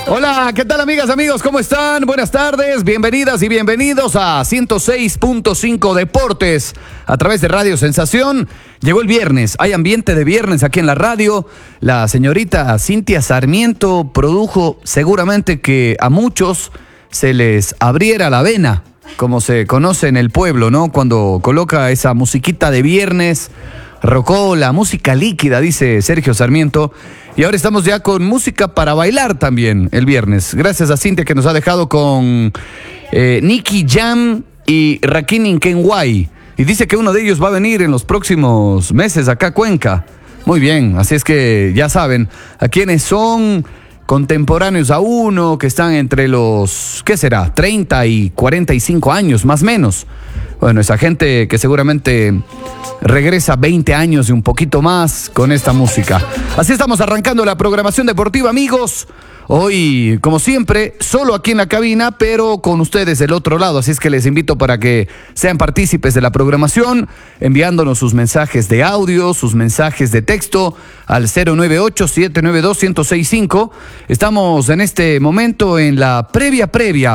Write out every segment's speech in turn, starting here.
Hola, ¿qué tal amigas, amigos? ¿Cómo están? Buenas tardes, bienvenidas y bienvenidos a 106.5 Deportes a través de Radio Sensación. Llegó el viernes, hay ambiente de viernes aquí en la radio. La señorita Cintia Sarmiento produjo seguramente que a muchos se les abriera la vena, como se conoce en el pueblo, ¿no? Cuando coloca esa musiquita de viernes, rocola, música líquida, dice Sergio Sarmiento. Y ahora estamos ya con música para bailar también el viernes. Gracias a Cintia que nos ha dejado con Nicky Jam y Rakim Kenway. Y dice que uno de ellos va a venir en los próximos meses acá a Cuenca. Muy bien, así es que ya saben a quienes son contemporáneos a uno, que están entre los, ¿qué será? 30 y 45 años, más o menos. Bueno, esa gente que seguramente regresa 20 años y un poquito más con esta música. Así estamos arrancando la programación deportiva, amigos. Hoy, como siempre, solo aquí en la cabina, pero con ustedes del otro lado. Así es que les invito para que sean partícipes de la programación, enviándonos sus mensajes de audio, sus mensajes de texto al 098-792-1065. Estamos en este momento en la previa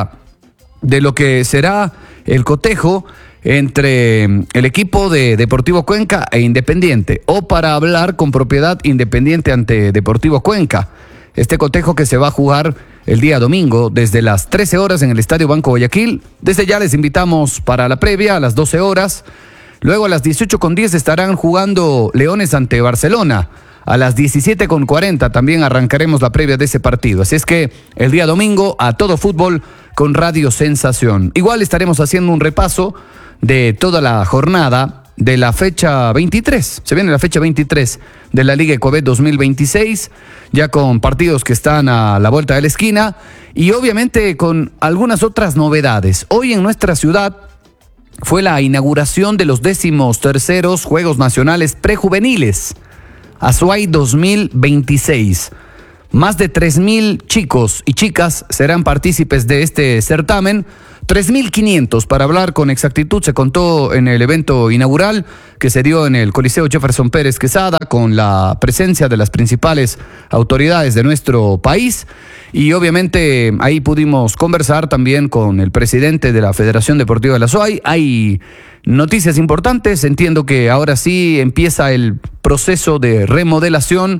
de lo que será el cotejo entre el equipo de Deportivo Cuenca e Independiente, o para hablar con propiedad, Independiente ante Deportivo Cuenca. Este cotejo que se va a jugar el día domingo desde las 13 horas en el Estadio Banco Guayaquil. Desde ya les invitamos para la previa a las 12 horas. Luego a las 18:10 estarán jugando Leones ante Barcelona. A las 17:40 también arrancaremos la previa de ese partido. Así es que el día domingo a todo fútbol con Radio Sensación. Igual estaremos haciendo un repaso de toda la jornada de la fecha 23. Se viene la fecha 23 de la Liga EcoBet 2026, ya con partidos que están a la vuelta de la esquina y obviamente con algunas otras novedades. Hoy en nuestra ciudad fue la inauguración de los 13º Juegos Nacionales Prejuveniles, Azuay 2026. Más de 3,000 chicos y chicas serán partícipes de este certamen. 3,500 para hablar con exactitud se contó en el evento inaugural que se dio en el Coliseo Jefferson Pérez Quesada con la presencia de las principales autoridades de nuestro país y obviamente ahí pudimos conversar también con el presidente de la Federación Deportiva de la Azuay. Hay noticias importantes, entiendo que ahora sí empieza el proceso de remodelación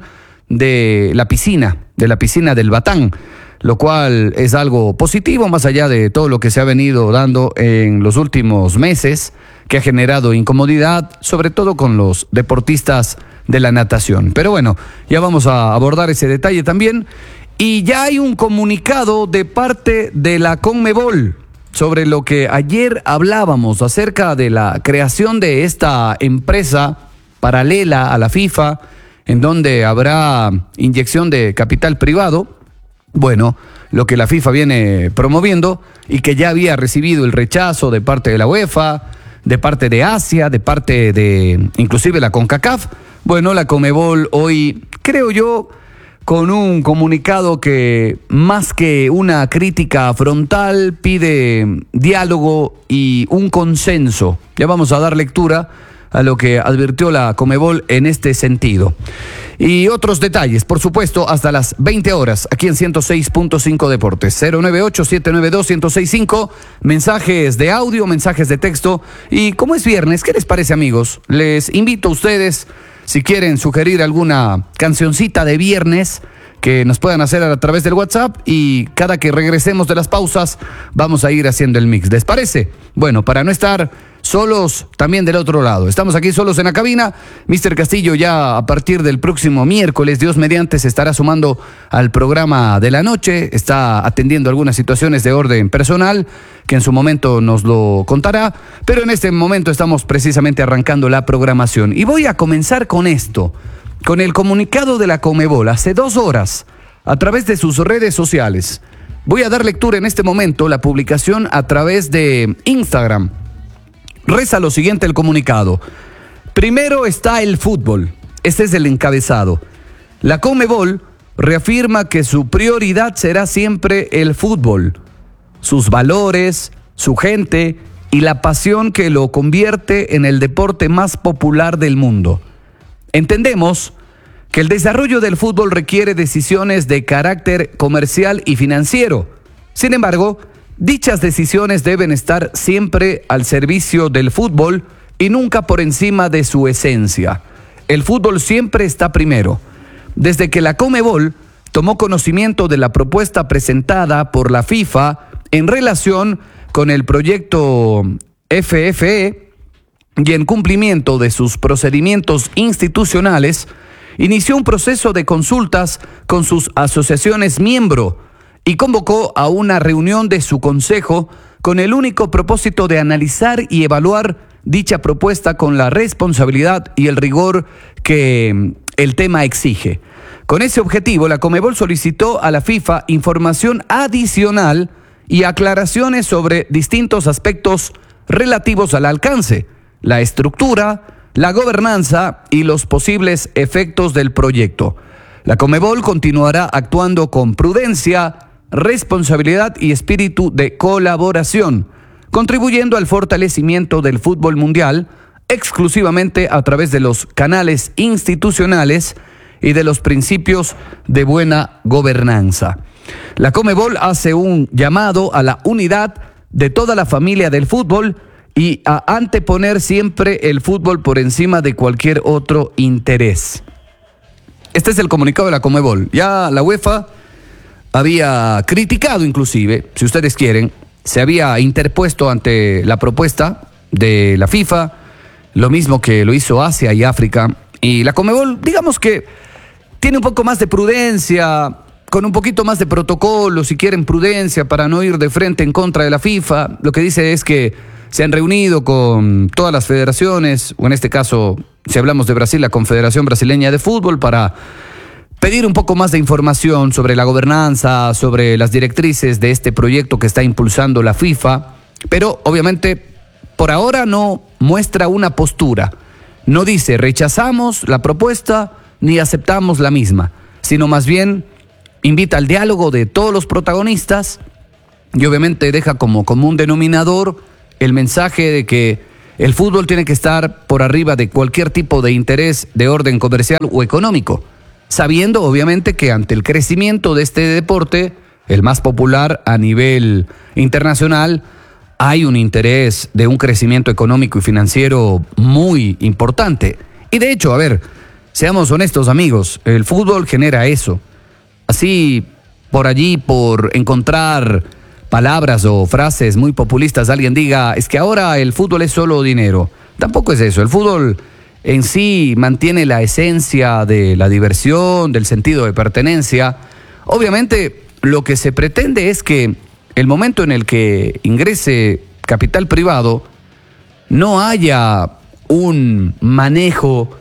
de la piscina del Batán, lo cual es algo positivo más allá de todo lo que se ha venido dando en los últimos meses, que ha generado incomodidad, sobre todo con los deportistas de la natación. Pero bueno, ya vamos a abordar ese detalle también. Y ya hay un comunicado de parte de la Conmebol sobre lo que ayer hablábamos acerca de la creación de esta empresa paralela a la FIFA, en donde habrá inyección de capital privado. Bueno, lo que la FIFA viene promoviendo y que ya había recibido el rechazo de parte de la UEFA, de parte de Asia, de parte de inclusive la CONCACAF. Bueno, la Conmebol hoy, creo yo, con un comunicado que más que una crítica frontal pide diálogo y un consenso. Ya vamos a dar lectura a lo que advirtió la Conmebol en este sentido. Y otros detalles, por supuesto, hasta las 20 horas, aquí en 106.5 Deportes. 098-792-1065, mensajes de audio, mensajes de texto. Y como es viernes, ¿qué les parece, amigos? Les invito a ustedes, si quieren sugerir alguna cancioncita de viernes, que nos puedan hacer a través del WhatsApp y cada que regresemos de las pausas vamos a ir haciendo el mix. ¿Les parece? Bueno, para no estar solos también del otro lado. Estamos aquí solos en la cabina. Mr. Castillo ya a partir del próximo miércoles, Dios mediante, se estará sumando al programa de la noche. Está atendiendo algunas situaciones de orden personal que en su momento nos lo contará. Pero en este momento estamos precisamente arrancando la programación. Y voy a comenzar con esto, con el comunicado de la Conmebol hace 2 horas a través de sus redes sociales. Voy a dar lectura en este momento la publicación a través de Instagram. Reza lo siguiente el comunicado. Primero está el fútbol. Este es el encabezado. La Conmebol reafirma que su prioridad será siempre el fútbol, sus valores, su gente y la pasión que lo convierte en el deporte más popular del mundo. Entendemos que el desarrollo del fútbol requiere decisiones de carácter comercial y financiero. Sin embargo, dichas decisiones deben estar siempre al servicio del fútbol y nunca por encima de su esencia. El fútbol siempre está primero. Desde que la Conmebol tomó conocimiento de la propuesta presentada por la FIFA en relación con el proyecto FFE y en cumplimiento de sus procedimientos institucionales, inició un proceso de consultas con sus asociaciones miembro y convocó a una reunión de su consejo con el único propósito de analizar y evaluar dicha propuesta con la responsabilidad y el rigor que el tema exige. Con ese objetivo, la Conmebol solicitó a la FIFA información adicional y aclaraciones sobre distintos aspectos relativos al alcance, la estructura, la gobernanza y los posibles efectos del proyecto. La Conmebol continuará actuando con prudencia, responsabilidad y espíritu de colaboración, contribuyendo al fortalecimiento del fútbol mundial exclusivamente a través de los canales institucionales y de los principios de buena gobernanza. La Conmebol hace un llamado a la unidad de toda la familia del fútbol y a anteponer siempre el fútbol por encima de cualquier otro interés. Este es el comunicado de la Conmebol. Ya la UEFA había criticado inclusive, si ustedes quieren, se había interpuesto ante la propuesta de la FIFA, lo mismo que lo hizo Asia y África, y la Conmebol, digamos que tiene un poco más de prudencia, con un poquito más de protocolo, si quieren prudencia, para no ir de frente en contra de la FIFA. Lo que dice es que se han reunido con todas las federaciones, o en este caso, si hablamos de Brasil, la Confederación Brasileña de Fútbol, para pedir un poco más de información sobre la gobernanza, sobre las directrices de este proyecto que está impulsando la FIFA, pero obviamente por ahora no muestra una postura. No dice rechazamos la propuesta ni aceptamos la misma, sino más bien invita al diálogo de todos los protagonistas y obviamente deja como común denominador el mensaje de que el fútbol tiene que estar por arriba de cualquier tipo de interés de orden comercial o económico, sabiendo obviamente que ante el crecimiento de este deporte, el más popular a nivel internacional, hay un interés de un crecimiento económico y financiero muy importante. Y de hecho, a ver, seamos honestos amigos, el fútbol genera eso. Así, por allí, por encontrar palabras o frases muy populistas, alguien diga, es que ahora el fútbol es solo dinero. Tampoco es eso, el fútbol en sí mantiene la esencia de la diversión, del sentido de pertenencia. Obviamente, lo que se pretende es que el momento en el que ingrese capital privado, no haya un manejo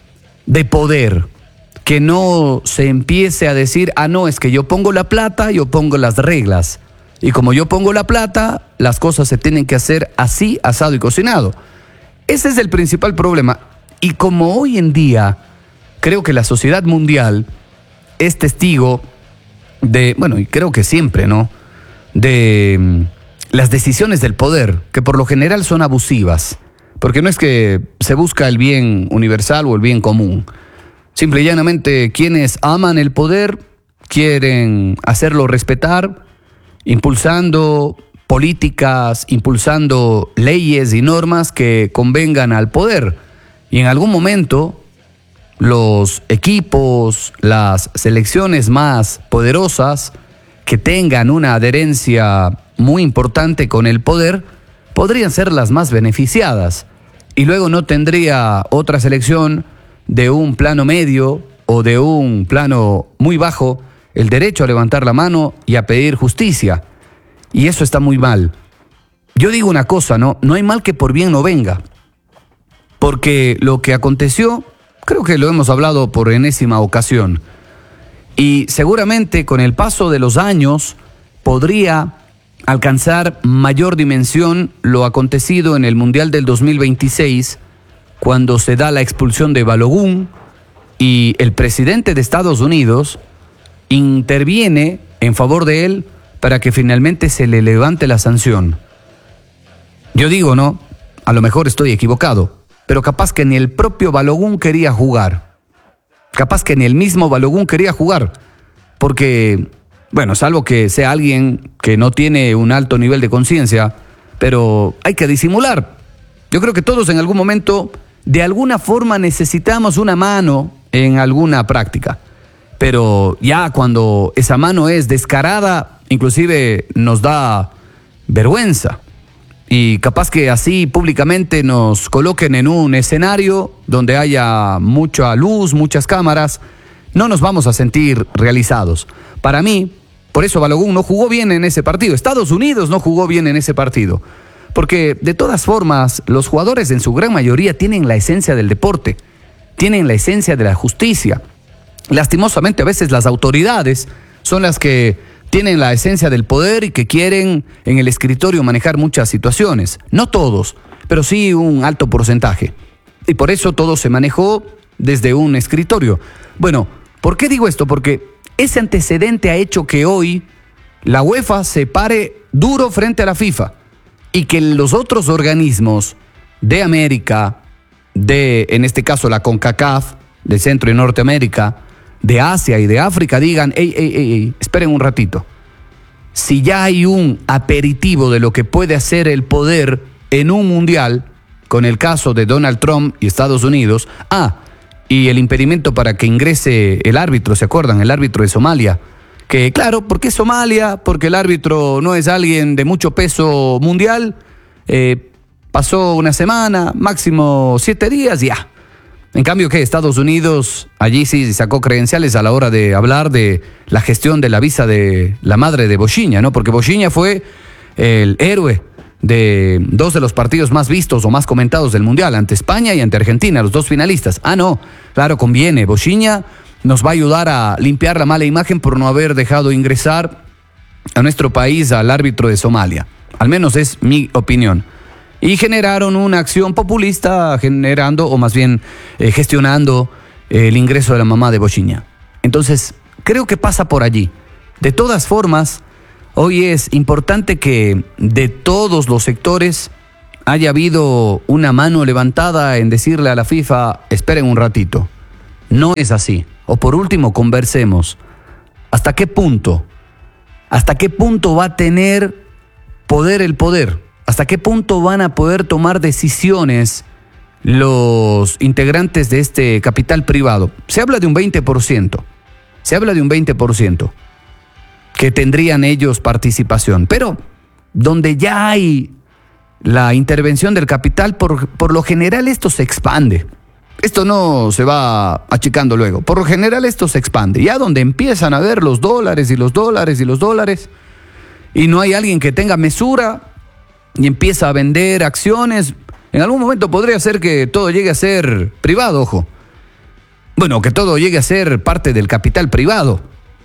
de poder, que no se empiece a decir, no, es que yo pongo la plata, yo pongo las reglas. Y como yo pongo la plata, las cosas se tienen que hacer así, asado y cocinado. Ese es el principal problema. Y como hoy en día creo que la sociedad mundial es testigo de, bueno, y creo que siempre, ¿no?, de las decisiones del poder, que por lo general son abusivas, porque no es que se busca el bien universal o el bien común. Simple y llanamente quienes aman el poder quieren hacerlo respetar, impulsando políticas, impulsando leyes y normas que convengan al poder. Y en algún momento los equipos, las selecciones más poderosas que tengan una adherencia muy importante con el poder podrían ser las más beneficiadas. Y luego no tendría otra selección de un plano medio o de un plano muy bajo el derecho a levantar la mano y a pedir justicia. Y eso está muy mal. Yo digo una cosa, no hay mal que por bien no venga. Porque lo que aconteció, creo que lo hemos hablado por enésima ocasión. Y seguramente con el paso de los años podría alcanzar mayor dimensión lo acontecido en el Mundial del 2026, cuando se da la expulsión de Balogun y el presidente de Estados Unidos interviene en favor de él para que finalmente se le levante la sanción. Yo digo, ¿no? A lo mejor estoy equivocado, pero capaz que ni el propio Balogun quería jugar. Capaz que ni el mismo Balogun quería jugar, porque, bueno, salvo que sea alguien que no tiene un alto nivel de conciencia, pero hay que disimular. Yo creo que todos en algún momento, de alguna forma, necesitamos una mano en alguna práctica. Pero ya cuando esa mano es descarada, inclusive nos da vergüenza. Y capaz que así públicamente nos coloquen en un escenario donde haya mucha luz, muchas cámaras, no nos vamos a sentir realizados. Para mí, por eso Balogun no jugó bien en ese partido. Estados Unidos no jugó bien en ese partido. Porque de todas formas, los jugadores en su gran mayoría tienen la esencia del deporte, tienen la esencia de la justicia. Lastimosamente a veces las autoridades son las que tienen la esencia del poder y que quieren en el escritorio manejar muchas situaciones. No todos, pero sí un alto porcentaje. Y por eso todo se manejó desde un escritorio. Bueno, ¿por qué digo esto? Porque ese antecedente ha hecho que hoy la UEFA se pare duro frente a la FIFA y que los otros organismos de América, en este caso la CONCACAF, de Centro y Norteamérica, de Asia y de África, digan, ey, esperen un ratito. Si ya hay un aperitivo de lo que puede hacer el poder en un mundial, con el caso de Donald Trump y Estados Unidos, y el impedimento para que ingrese el árbitro, ¿se acuerdan? El árbitro de Somalia. Que claro, ¿por qué Somalia? Porque el árbitro no es alguien de mucho peso mundial. Pasó una semana, máximo 7 días, ya. En cambio, ¿qué? Estados Unidos, allí sí sacó credenciales a la hora de hablar de la gestión de la visa de la madre de Bochinha, ¿no? Porque Bochinha fue el héroe de 2 de los partidos más vistos o más comentados del Mundial, ante España y ante Argentina, los 2 finalistas. No, claro, conviene. Bochinha nos va a ayudar a limpiar la mala imagen por no haber dejado ingresar a nuestro país al árbitro de Somalia. Al menos es mi opinión. Y generaron una acción populista, gestionando el ingreso de la mamá de Bochinha. Entonces, creo que pasa por allí. De todas formas, hoy es importante que de todos los sectores haya habido una mano levantada en decirle a la FIFA, esperen un ratito. No es así. O por último, conversemos. ¿Hasta qué punto? ¿Hasta qué punto va a tener poder el poder? ¿Hasta qué punto van a poder tomar decisiones los integrantes de este capital privado? Se habla de un 20%. Se habla de un 20% que tendrían ellos participación. Pero donde ya hay la intervención del capital, por lo general esto se expande. Esto no se va achicando luego. Por lo general esto se expande. Ya donde empiezan a ver los dólares y los dólares y los dólares, y no hay alguien que tenga mesura y empieza a vender acciones, en algún momento podría ser que todo llegue a ser privado, ojo. Bueno, que todo llegue a ser parte del capital privado.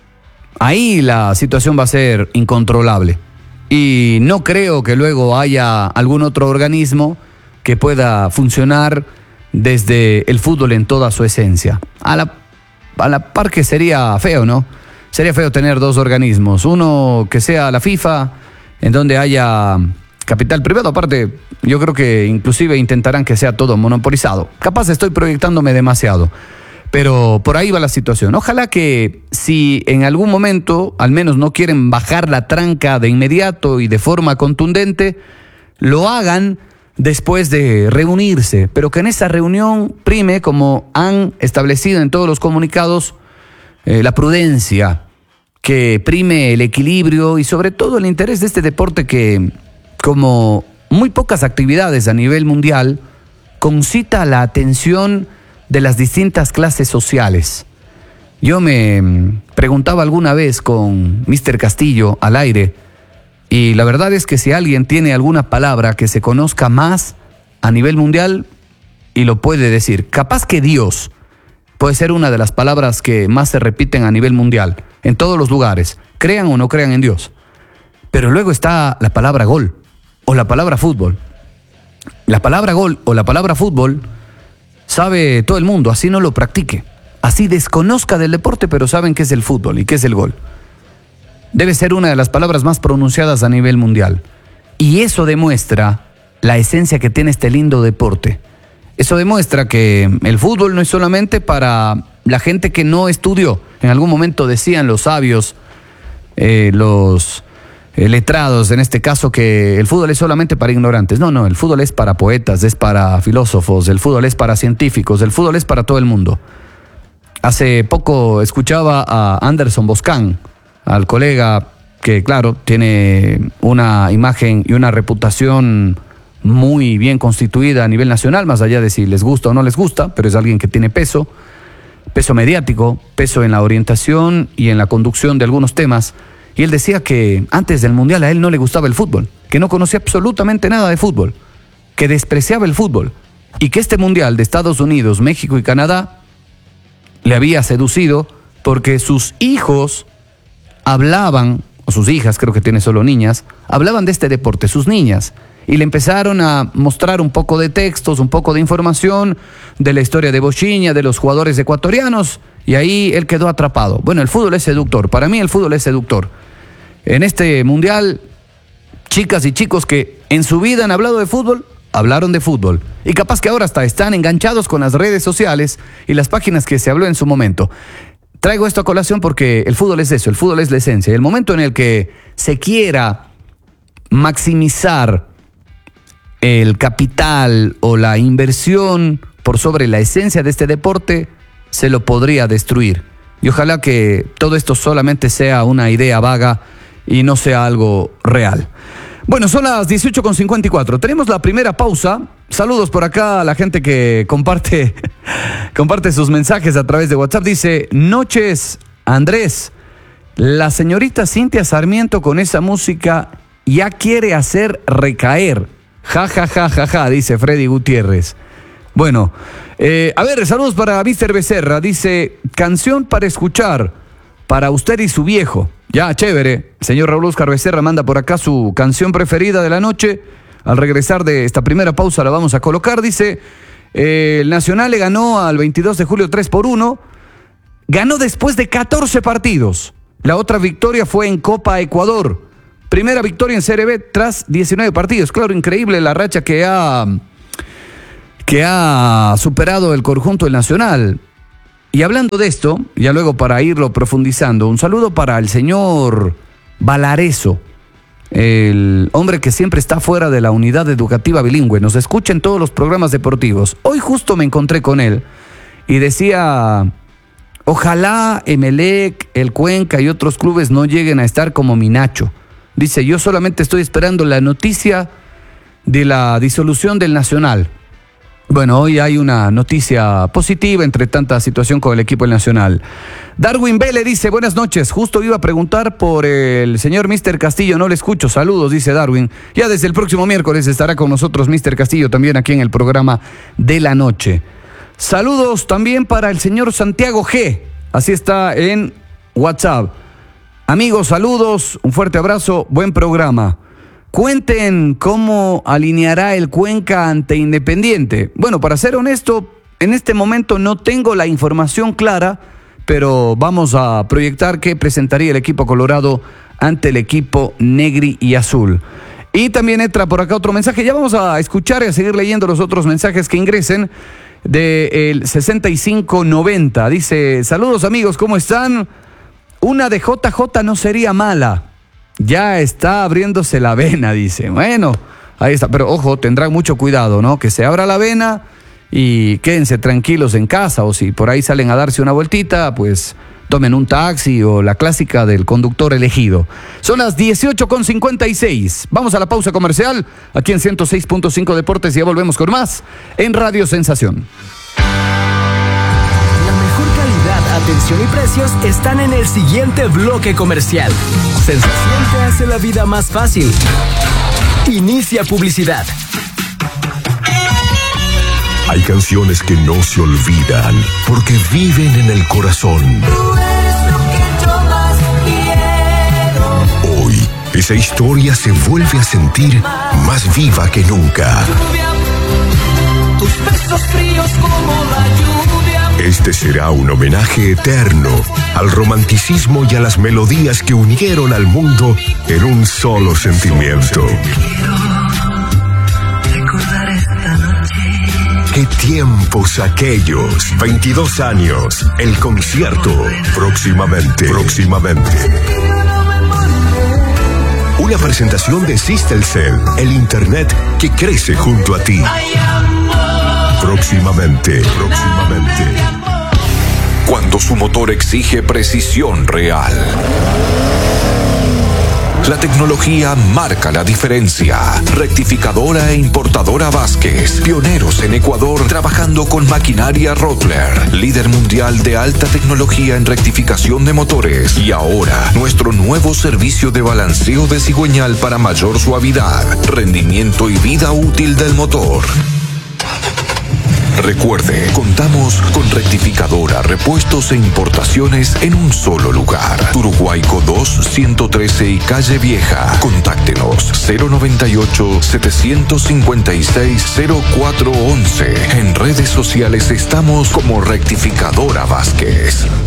Ahí la situación va a ser incontrolable. Y no creo que luego haya algún otro organismo que pueda funcionar desde el fútbol en toda su esencia. A la par que sería feo, ¿no? Sería feo tener 2 organismos. Uno que sea la FIFA, en donde haya capital privado. Aparte, yo creo que inclusive intentarán que sea todo monopolizado. Capaz estoy proyectándome demasiado, pero por ahí va la situación. Ojalá que si en algún momento, al menos no quieren bajar la tranca de inmediato y de forma contundente, lo hagan después de reunirse, pero que en esa reunión prime, como han establecido en todos los comunicados, la prudencia, que prime el equilibrio y sobre todo el interés de este deporte que, como muy pocas actividades a nivel mundial, concita la atención de las distintas clases sociales. Yo me preguntaba alguna vez con Mr. Castillo al aire, y la verdad es que si alguien tiene alguna palabra que se conozca más a nivel mundial, y lo puede decir, capaz que Dios puede ser una de las palabras que más se repiten a nivel mundial, en todos los lugares, crean o no crean en Dios. Pero luego está la palabra gol, o la palabra fútbol. La palabra gol o la palabra fútbol sabe todo el mundo, así no lo practique, así desconozca del deporte, pero saben qué es el fútbol y qué es el gol. Debe ser una de las palabras más pronunciadas a nivel mundial. Y eso demuestra la esencia que tiene este lindo deporte. Eso demuestra que el fútbol no es solamente para la gente que no estudió. En algún momento decían los sabios, los letrados, en este caso, que el fútbol es solamente para ignorantes. No, el fútbol es para poetas, es para filósofos, el fútbol es para científicos, el fútbol es para todo el mundo. Hace poco escuchaba a Anderson Boscan, al colega que, claro, tiene una imagen y una reputación muy bien constituida a nivel nacional, más allá de si les gusta o no les gusta, pero es alguien que tiene peso mediático, peso en la orientación y en la conducción de algunos temas. Y él decía que antes del Mundial a él no le gustaba el fútbol, que no conocía absolutamente nada de fútbol, que despreciaba el fútbol, y que este Mundial de Estados Unidos, México y Canadá le había seducido porque sus hijos hablaban, o sus hijas, creo que tiene solo niñas, hablaban de este deporte, sus niñas, y le empezaron a mostrar un poco de textos, un poco de información de la historia de Bochinha, de los jugadores ecuatorianos, y ahí él quedó atrapado. Bueno, el fútbol es seductor, para mí el fútbol es seductor. En este Mundial, chicas y chicos que en su vida han hablado de fútbol, hablaron de fútbol, y capaz que ahora hasta están enganchados con las redes sociales y las páginas que se habló en su momento. Traigo esto a colación porque el fútbol es eso, el fútbol es la esencia. Y el momento en el que se quiera maximizar el capital o la inversión por sobre la esencia de este deporte, se lo podría destruir. Y ojalá que todo esto solamente sea una idea vaga y no sea algo real. Bueno, son las 18:54. Tenemos la primera pausa. Saludos por acá a la gente que comparte sus mensajes a través de WhatsApp. Dice: noches, Andrés. La señorita Cintia Sarmiento con esa música ya quiere hacer recaer. Ja, ja, ja, ja, ja, dice Freddy Gutiérrez. Bueno, a ver, saludos para Mr. Becerra. Dice: canción para escuchar para usted y su viejo. Ya, chévere. El señor Raúl Oscar Becerra manda por acá su canción preferida de la noche. Al regresar de esta primera pausa la vamos a colocar. Dice: el Nacional le ganó al 22 de julio 3-1. Ganó después de 14 partidos. La otra victoria fue en Copa Ecuador. Primera victoria en Serie B tras 19 partidos. Claro, increíble la racha que ha superado el conjunto del Nacional. Y hablando de esto, ya luego para irlo profundizando, un saludo para el señor Valareso, el hombre que siempre está fuera de la unidad educativa bilingüe, nos escucha en todos los programas deportivos. Hoy justo me encontré con él y decía: ojalá Emelec, el Cuenca y otros clubes no lleguen a estar como Minacho. Dice: yo solamente estoy esperando la noticia de la disolución del Nacional. Bueno, hoy hay una noticia positiva entre tanta situación con el equipo del Nacional. Darwin Vélez dice: buenas noches, justo iba a preguntar por el señor Mr. Castillo, no le escucho, saludos, dice Darwin. Ya desde el próximo miércoles estará con nosotros Mr. Castillo también aquí en el programa de la noche. Saludos también para el señor Santiago G, así está en WhatsApp. Amigos, saludos, un fuerte abrazo, buen programa. Cuenten cómo alineará el Cuenca ante Independiente. Bueno, para ser honesto, en este momento no tengo la información clara, pero vamos a proyectar que presentaría el equipo colorado ante el equipo negri y azul. Y también entra por acá otro mensaje. Ya vamos a escuchar y a seguir leyendo los otros mensajes que ingresen del 6590. Dice: saludos amigos, ¿cómo están? Una de JJ no sería mala. Ya está abriéndose la vena, dice. Bueno, ahí está. Pero ojo, tendrán mucho cuidado, ¿no? Que se abra la vena y quédense tranquilos en casa. O si por ahí salen a darse una vueltita, pues tomen un taxi o la clásica del conductor elegido. Son las 18:56. Vamos a la pausa comercial aquí en 106.5 Deportes y ya volvemos con más en Radio Sensación. Atención y precios están en el siguiente bloque comercial. Sensación te hace la vida más fácil. Inicia publicidad. Hay canciones que no se olvidan porque viven en el corazón. Tú eres lo que yo más quiero. Hoy, esa historia se vuelve a sentir más viva que nunca. Lluvia, tus besos fríos como la lluvia. Este será un homenaje eterno al romanticismo y a las melodías que unieron al mundo en un solo sentimiento. Quiero recordar esta noche. Qué tiempos aquellos. 22 años. El concierto. Próximamente. Una presentación de Systelcel, el internet que crece junto a ti. Próximamente. Cuando su motor exige precisión real. La tecnología marca la diferencia. Rectificadora e importadora Vázquez. Pioneros en Ecuador trabajando con maquinaria Rottler. Líder mundial de alta tecnología en rectificación de motores. Y ahora, nuestro nuevo servicio de balanceo de cigüeñal para mayor suavidad, rendimiento y vida útil del motor. Recuerde, contamos con rectificadora, repuestos e importaciones en un solo lugar. Uruguaico 2, 113 y Calle Vieja. Contáctenos 098-756-0411. En redes sociales estamos como Rectificadora Vázquez.